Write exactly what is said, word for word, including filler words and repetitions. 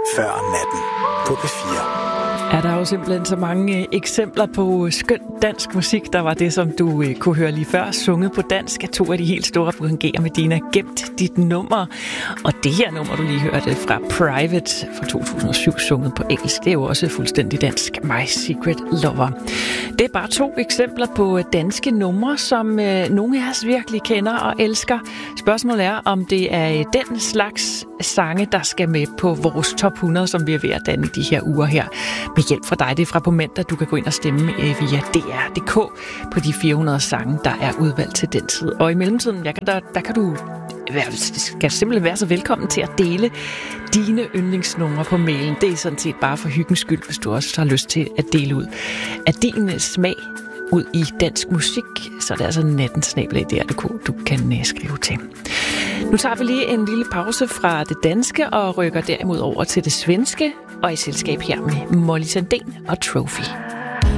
før natten på P fire. Er der jo simpelthen så mange eksempler på skøn dansk musik. Der var det, som du øh, kunne høre lige før, sunget på dansk af to af de helt store, Brian G. og Medina, Gemt dit nummer. Og det her nummer, du lige hørte fra Private fra to tusind og syv, sunget på engelsk, det er jo også fuldstændig dansk. My Secret Lover. Det er bare to eksempler på danske numre, som øh, nogle af os virkelig kender og elsker. Spørgsmålet er, om det er den slags sange, der skal med på vores top hundrede, som vi er ved at danne de her uger her. Med hjælp fra dig, det er fra på mandag, du kan gå ind og stemme via D R punktum D K på de fire hundrede sange, der er udvalgt til den tid. Og i mellemtiden, der, der, der kan du skal simpelthen være så velkommen til at dele dine yndlingsnumre på mailen. Det er sådan set bare for hyggens skyld, hvis du også har lyst til at dele ud af din smag ud i dansk musik, så det er altså natten snabel-a D R punktum D K, du kan skrive til. Nu tager vi lige en lille pause fra det danske og rykker derimod over til det svenske, og i selskab her med Molly Sandén og Trophy.